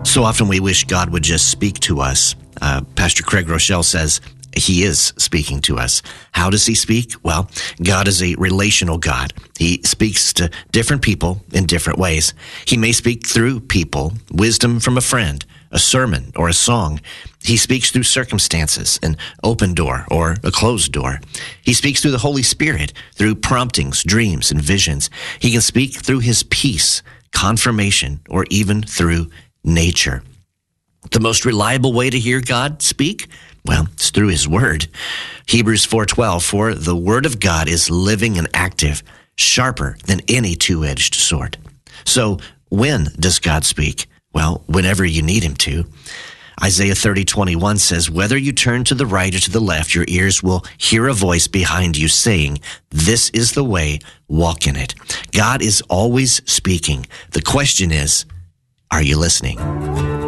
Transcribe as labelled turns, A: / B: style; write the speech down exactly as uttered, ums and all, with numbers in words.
A: So often we wish God would just speak to us. Uh, Pastor Craig Rochelle says he is speaking to us. How does he speak? Well, God is a relational God. He speaks to different people in different ways. He may speak through people, wisdom from a friend, a sermon, or a song. He speaks through circumstances, an open door or a closed door. He speaks through the Holy Spirit, through promptings, dreams, and visions. He can speak through his peace, confirmation, or even through nature. The most reliable way to hear God speak? Well, it's through his word. Hebrews four twelve, for the word of God is living and active, sharper than any two-edged sword. So when does God speak? Well, whenever you need him to. Isaiah thirty twenty-one says, whether you turn to the right or to the left, your ears will hear a voice behind you saying, this is the way, walk in it. God is always speaking. The question is, are you listening?